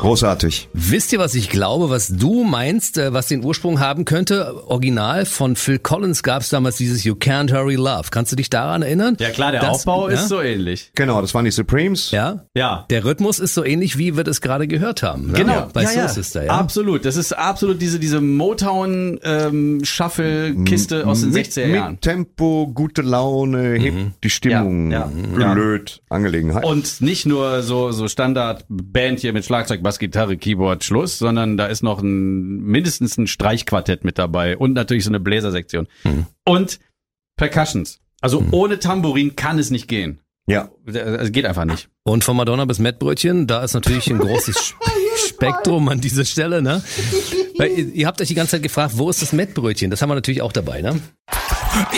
Großartig. Wisst ihr, was ich glaube, was du meinst, was den Ursprung haben könnte? Original von Phil Collins gab es damals dieses You Can't Hurry Love. Kannst du dich daran erinnern? Ja klar, der Aufbau ist so ähnlich. Genau, das waren die Supremes. Ja? Ja. Der Rhythmus ist so ähnlich, wie wir das gerade gehört haben. Ne? Genau. Bei Soul Sister, ja. Absolut. Das ist absolut diese Motown-Shuffle-Kiste aus den 60er Jahren. Mit Tempo, gute Laune, hebt die Stimmung, gelöt, Angelegenheit. Und nicht nur so Standard-Band hier mit Schlagzeug, Bass, Gitarre, Keyboard, Schluss, sondern da ist noch mindestens ein Streichquartett mit dabei und natürlich so eine Bläsersektion. Und Percussions. Also ohne Tambourin kann es nicht gehen. Ja. Es geht einfach nicht. Und von Madonna bis Mettbrötchen, da ist natürlich ein großes Spektrum an dieser Stelle, ne? Weil ihr habt euch die ganze Zeit gefragt, wo ist das Mettbrötchen? Das haben wir natürlich auch dabei, ne?